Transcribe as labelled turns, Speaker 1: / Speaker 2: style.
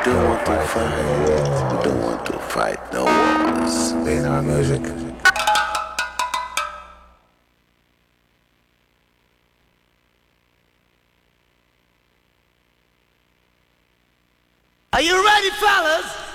Speaker 1: don't want to fight. We don't want to fight no wars. In our music. Are you ready, fellas?